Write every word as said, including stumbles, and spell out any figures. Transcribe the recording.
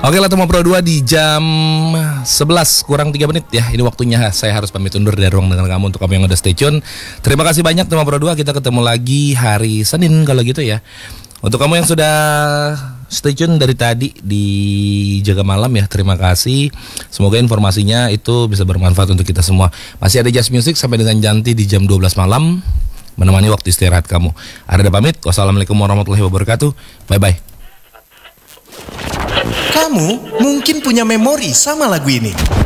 Oke lah Tuma Pro dua di jam sebelas kurang tiga menit ya. Ini waktunya saya harus pamit undur dari ruang dengar kamu. Untuk kamu yang udah stay tune, terima kasih banyak Tuma Pro dua. Kita ketemu lagi hari Senin kalau gitu ya. Untuk kamu yang sudah stay tune dari tadi di Jaga Malam ya, terima kasih. Semoga informasinya itu bisa bermanfaat untuk kita semua. Masih ada Jazz Music sampai dengan Janti di jam dua belas malam, menemani waktu istirahat kamu. Ada pamit. Wassalamualaikum warahmatullahi wabarakatuh. Bye bye. Kamu mungkin punya memori sama lagu ini.